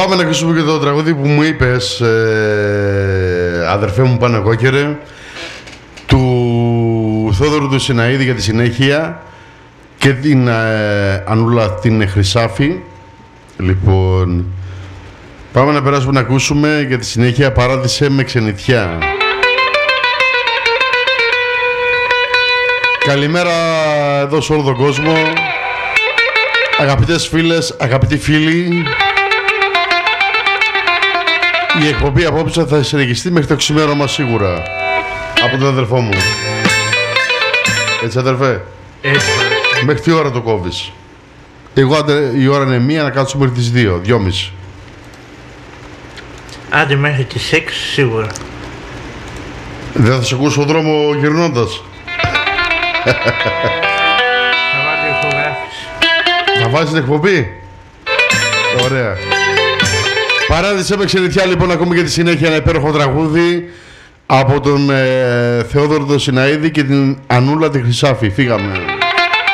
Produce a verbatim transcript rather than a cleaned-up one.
Πάμε να ακούσουμε και το τραγούδι που μου είπες, ε, αδερφέ μου Πάνε Κόκερε, του Θόδωρου του Σιναίδη για τη συνέχεια και την ε, Ανούλα την Χρυσάφη. Λοιπόν, πάμε να περάσουμε να ακούσουμε για τη συνέχεια Παράδεισε με ξενιτιά. Καλημέρα εδώ σε όλο τον κόσμο. Αγαπητές φίλες, αγαπητοί φίλοι, η εκπομπή απόψε θα συνεχιστεί μέχρι το ξημέρωμα σίγουρα από τον αδερφό μου. Έτσι αδερφέ? Έτσι. Μέχρι τι ώρα το κόβεις? Εγώ η ώρα είναι μία, να κάτσουμε μέχρι τις δύο, δυόμιση. Άντε μέχρι τις έξι σίγουρα. Δεν θα σε ακούσω στον δρόμο γυρνώντας? Θα βάλω ηχογράφηση. Θα βάζεις την εκπομπή? Ωραία. Παράδεισε με ξενιτιά λοιπόν, ακούμε και τη συνέχεια ένα υπέροχο τραγούδι από τον ε, Θεόδωρο τον Σιναίδη και την Ανούλα τη Χρυσάφη. Φύγαμε.